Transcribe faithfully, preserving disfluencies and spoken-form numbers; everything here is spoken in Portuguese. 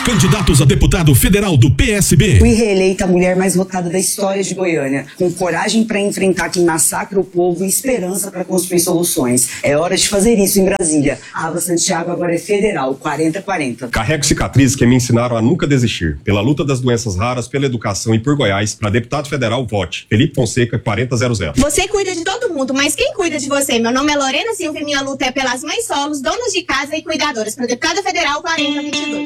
Candidatos a deputado federal do P S B. Fui reeleita a mulher mais votada da história de Goiânia, com coragem para enfrentar quem massacra o povo e esperança para construir soluções. É hora de fazer isso em Brasília. A Ava Santiago agora é federal, quarenta a quarenta. Carrego cicatrizes que me ensinaram a nunca desistir. Pela luta das doenças raras, pela educação e por Goiás, para deputado federal, vote. Felipe Fonseca, quarenta zero zero. Você cuida de todo mundo, mas quem cuida de você? Meu nome é Lorena Silva e minha luta é pelas mães solos, donas de casa e cuidadoras. Para deputada federal, quarenta vinte e dois.